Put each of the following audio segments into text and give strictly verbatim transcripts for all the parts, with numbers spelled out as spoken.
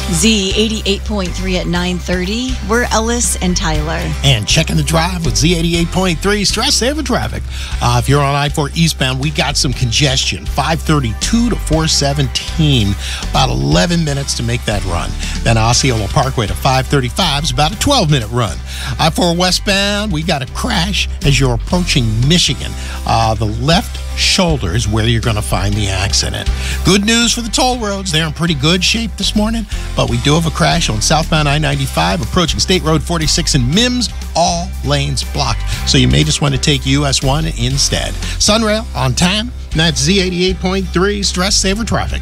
Z eighty-eight point three at nine thirty. We're Ellis and Tyler. And checking the drive with Z eighty-eight point three, stress saver traffic. Uh, if you're on I four eastbound, we got some congestion. five thirty-two to four seventeen, about eleven minutes to make that run. Then Osceola Parkway to five thirty-five is about a twelve minute run. I four westbound, we got a crash as you're approaching Michigan. Uh, the left shoulder is where you're going to find the accident. Good news for the toll roads. They're in pretty good shape this morning, but we do have a crash on southbound I ninety-five approaching State Road forty-six in Mims. All lanes blocked, so you may just want to take U S one instead. Sunrail on time. And that's Z eighty-eight point three, stress saver traffic.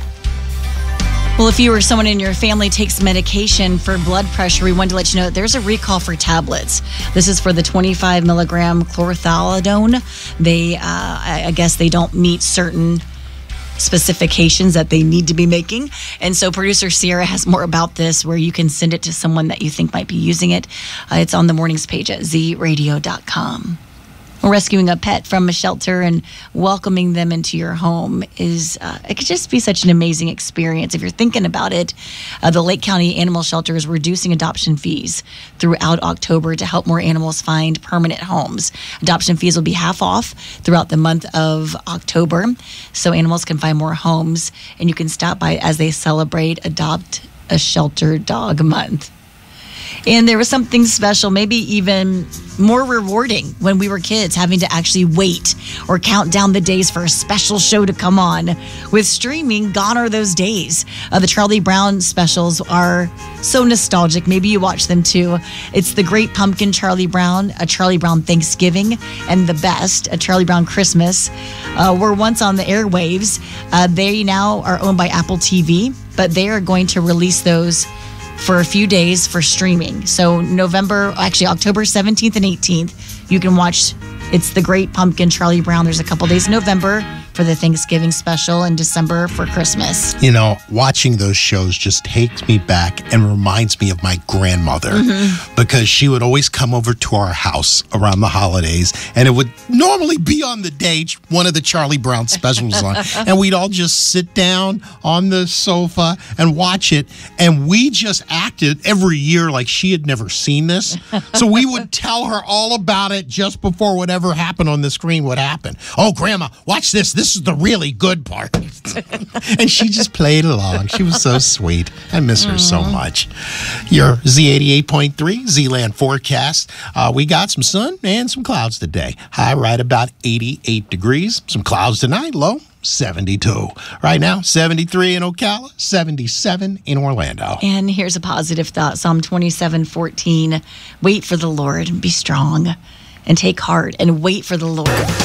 Well, if you or someone in your family takes medication for blood pressure, we wanted to let you know that there's a recall for tablets. This is for the twenty-five milligram chlorthalidone. They, uh, I guess they don't meet certain specifications that they need to be making. And so producer Sierra has more about this, where you can send it to someone that you think might be using it. Uh, it's on the mornings page at z radio dot com. Rescuing a pet from a shelter and welcoming them into your home is, uh, it could just be such an amazing experience. If you're thinking about it, uh, the Lake County Animal Shelter is reducing adoption fees throughout October to help more animals find permanent homes. Adoption fees will be half off throughout the month of October, so animals can find more homes, and you can stop by as they celebrate Adopt a Shelter Dog Month. And there was something special, maybe even more rewarding when we were kids, having to actually wait or count down the days for a special show to come on. With streaming, gone are those days. Uh, the Charlie Brown specials are so nostalgic. Maybe you watch them too. It's The Great Pumpkin Charlie Brown, A Charlie Brown Thanksgiving, and The Best, A Charlie Brown Christmas, uh, were once on the airwaves. Uh, they now are owned by Apple T V, but they are going to release those for a few days for streaming. So November, actually October seventeenth and eighteenth, you can watch It's The Great Pumpkin Charlie Brown. There's a couple days in November for the Thanksgiving special and December for Christmas. You know, watching those shows just takes me back and reminds me of my grandmother, mm-hmm. because she would always come over to our house around the holidays, and it would normally be on the day one of the Charlie Brown specials was on, and we'd all just sit down on the sofa and watch it, and we just acted every year like she had never seen this. So we would tell her all about it just before whatever happened on the screen would happen. Oh, Grandma, watch this. This is the really good part. And she just played along. She was so sweet. I miss her so much. Your Z eighty-eight point three Z-Land forecast. Uh, we got some sun and some clouds today. High right about eighty-eight degrees. Some clouds tonight. Low seventy-two. Right now, seventy-three in Ocala, seventy-seven in Orlando. And here's a positive thought. Psalm twenty-seven fourteen. Wait for the Lord and be strong and take heart and wait for the Lord.